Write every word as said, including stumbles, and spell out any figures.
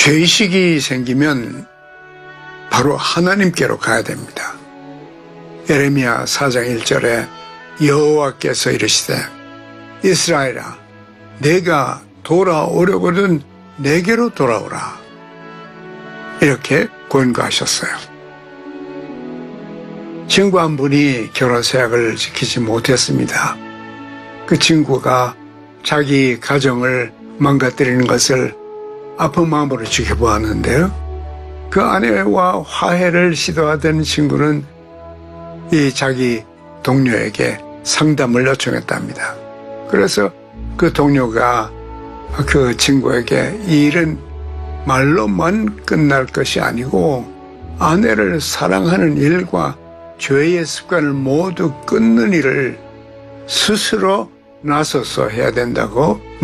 죄의식이 생기면 바로 하나님께로 가야 됩니다. 예레미야 사 장 일 절에 여호와께서 이르시되 이스라엘아 내가 돌아오려거든 내게로 돌아오라 이렇게 권고하셨어요. 친구 한 분이 결혼서약을 지키지 못했습니다. 그 친구가 자기 가정을 망가뜨리는 것을 아픈 마음으로 지켜보았는데요. 그 아내와 화해를 시도하던 친구는 이 자기 동료에게 상담을 요청했답니다. 그래서 그 동료가 그 친구에게 이 일은 말로만 끝날 것이 아니고 아내를 사랑하는 일과 죄의 습관을 모두 끊는 일을 스스로 나서서 해야 된다고